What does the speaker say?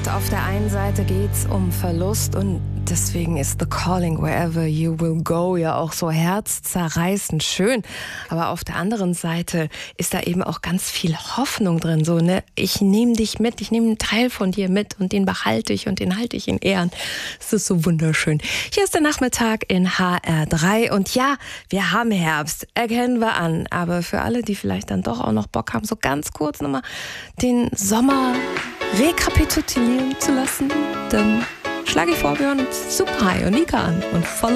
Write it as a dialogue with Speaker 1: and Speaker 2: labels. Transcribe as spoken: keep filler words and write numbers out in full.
Speaker 1: Und auf der einen Seite geht's um Verlust und deswegen ist The Calling Wherever You Will Go ja auch so herzzerreißend schön. Aber auf der anderen Seite ist da eben auch ganz viel Hoffnung drin. So, ne, ich nehme dich mit, ich nehme einen Teil von dir mit und den behalte ich und den halte ich in Ehren. Es ist so wunderschön. Hier ist der Nachmittag in H R drei und ja, wir haben Herbst, erkennen wir an. Aber für alle, die vielleicht dann doch auch noch Bock haben, so ganz kurz nochmal den Sommer rekapitulieren zu lassen, dann schlage ich vor, wir hören uns Super High und Nika an und Follow